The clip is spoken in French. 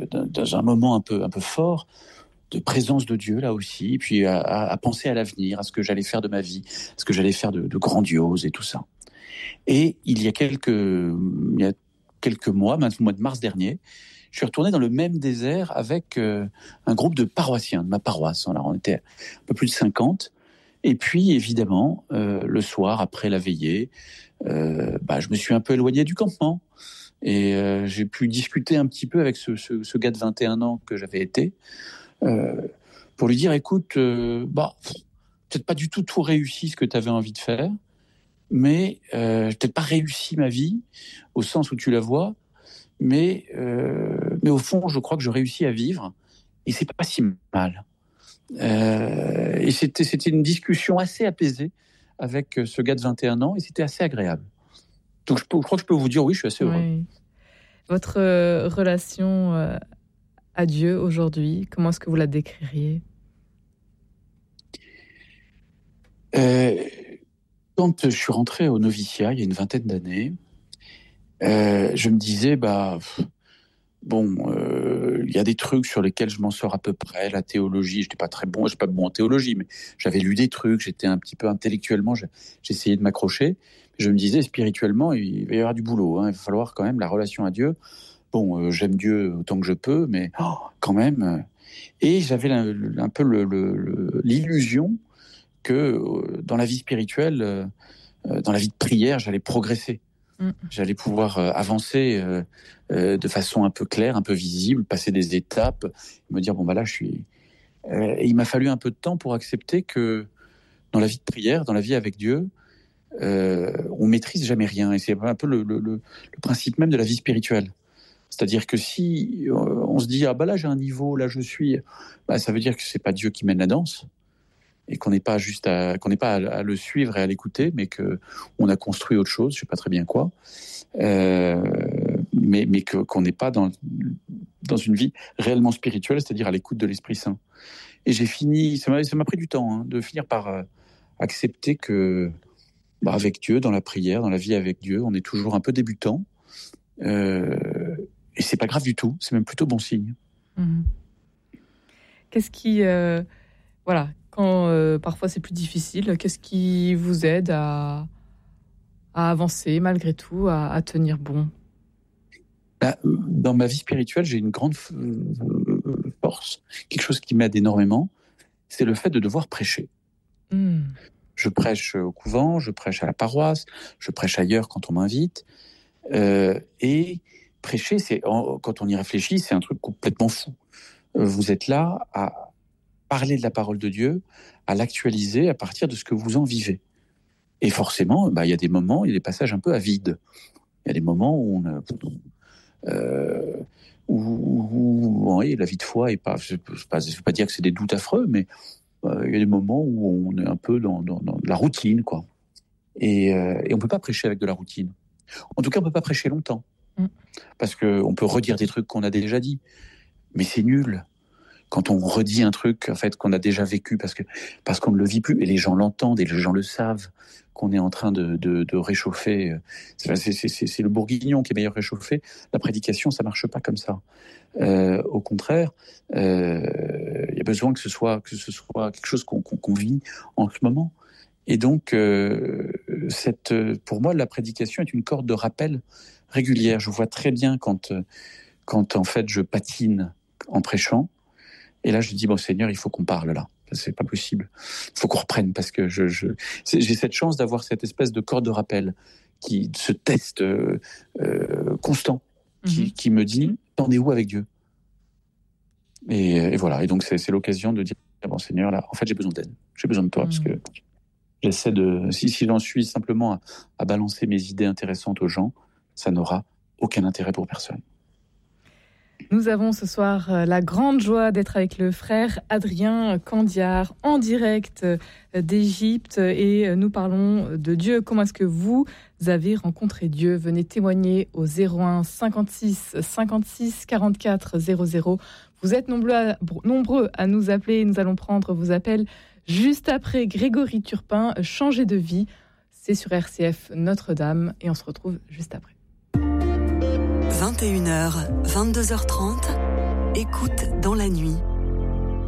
dans un moment un peu fort, de présence de Dieu là aussi, et puis à penser à l'avenir, à ce que j'allais faire de ma vie, à ce que j'allais faire de grandiose et tout ça. Et il y a quelques mois, au mois de mars dernier, je suis retourné dans le même désert avec un groupe de paroissiens de ma paroisse. Alors, on était un peu plus de 50. Et puis, évidemment, le soir, après la veillée, je me suis un peu éloigné du campement. Et j'ai pu discuter un petit peu avec ce gars de 21 ans que j'avais été, pour lui dire, écoute, peut-être pas du tout réussi ce que tu avais envie de faire, mais j'ai peut-être pas réussi ma vie au sens où tu la vois, mais au fond, je crois que je réussis à vivre, et c'est pas si mal. Et c'était une discussion assez apaisée avec ce gars de 21 ans, et c'était assez agréable. Donc je crois que je peux vous dire, oui, je suis assez heureux. Oui. Votre relation à Dieu aujourd'hui, comment est-ce que vous la décririez ? Quand je suis rentré au noviciat, il y a une vingtaine d'années, je me disais, il y a des trucs sur lesquels je m'en sors à peu près. La théologie, je n'étais pas très bon, je suis pas bon en théologie, mais j'avais lu des trucs, j'étais un petit peu intellectuellement, j'essayais de m'accrocher. Je me disais, spirituellement, il va y avoir du boulot, hein, il va falloir quand même la relation à Dieu. J'aime Dieu autant que je peux, mais quand même. Et j'avais un peu l'illusion que dans la vie spirituelle, dans la vie de prière, j'allais progresser. J'allais pouvoir avancer de façon un peu claire, un peu visible, passer des étapes, me dire, là, je suis... Et il m'a fallu un peu de temps pour accepter que dans la vie de prière, dans la vie avec Dieu, on maîtrise jamais rien. Et c'est un peu le principe même de la vie spirituelle. C'est-à-dire que si on se dit, là, j'ai un niveau, là, je suis... ça veut dire que c'est pas Dieu qui mène la danse, et qu'on n'est pas à le suivre et à l'écouter, mais qu'on a construit autre chose, je sais pas très bien quoi, mais qu'on n'est pas dans une vie réellement spirituelle, c'est-à-dire à l'écoute de l'Esprit Saint. Et j'ai fini, ça m'a pris du temps, de finir par accepter que, avec Dieu, dans la prière, dans la vie avec Dieu, on est toujours un peu débutant, et c'est pas grave du tout, c'est même plutôt bon signe. Qu'est-ce qui, quand parfois c'est plus difficile, qu'est-ce qui vous aide à avancer malgré tout, à tenir bon ? Dans ma vie spirituelle, j'ai une grande force, quelque chose qui m'aide énormément, c'est le fait de devoir prêcher. Je prêche au couvent, je prêche à la paroisse, je prêche ailleurs quand on m'invite, et prêcher, quand on y réfléchit, c'est un truc complètement fou. Vous êtes là à parler de la parole de Dieu, à l'actualiser à partir de ce que vous en vivez. Et forcément, il y a des moments, il y a des passages un peu à vide. Il y a des moments où la vie de foi est pas... Je ne veux pas dire que c'est des doutes affreux, mais il y a des moments où on est un peu dans la routine, quoi. Et on ne peut pas prêcher avec de la routine. En tout cas, on ne peut pas prêcher longtemps. Parce qu'on peut redire des trucs qu'on a déjà dit. Mais c'est nul. Quand on redit un truc en fait qu'on a déjà vécu parce qu'on ne le vit plus, et les gens l'entendent et les gens le savent, qu'on est en train de réchauffer. C'est le bourguignon qui est meilleur réchauffé. La prédication, ça marche pas comme ça. Au contraire, il y a besoin que ce soit quelque chose qu'on vit en ce moment. Et donc, pour moi, la prédication est une corde de rappel régulière. Je vois très bien quand en fait je patine en prêchant. Et là, je dis, Seigneur, il faut qu'on parle là. C'est pas possible. Il faut qu'on reprenne parce que j'ai cette chance d'avoir cette espèce de corde de rappel ce test constant qui me dit, t'en es où avec Dieu ? Et voilà. Et donc, c'est l'occasion de dire, Seigneur, là, en fait, j'ai besoin d'aide. J'ai besoin de toi parce que j'essaie si j'en suis simplement à balancer mes idées intéressantes aux gens, ça n'aura aucun intérêt pour personne. Nous avons ce soir la grande joie d'être avec le frère Adrien Candiard en direct d'Égypte et nous parlons de Dieu. Comment est-ce que vous avez rencontré Dieu ? Venez témoigner au 01 56 56 44 00. Vous êtes nombreux à nous appeler. Nous allons prendre vos appels juste après Grégory Turpin, Changer de vie. C'est sur RCF Notre-Dame et on se retrouve juste après. 21h, 22h30, Écoute dans la nuit,